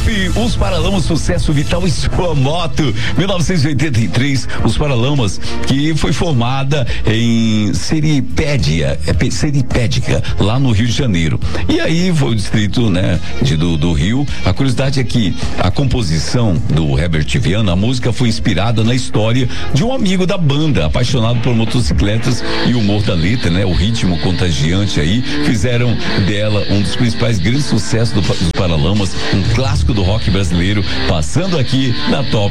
top, os Paralamas, sucesso vital em sua moto. 1983, os Paralamas, que foi formada em Seripédica, lá no Rio de Janeiro. E aí foi o distrito, né, do Rio. A curiosidade é que a composição do Herbert Viana, a música foi inspirada na história de um amigo da banda, apaixonado por motocicletas, e o humor da letra, né, o ritmo contagiante aí, fizeram dela um dos principais grandes sucessos dos Paralamas, um clássico do rock brasileiro, passando aqui na Top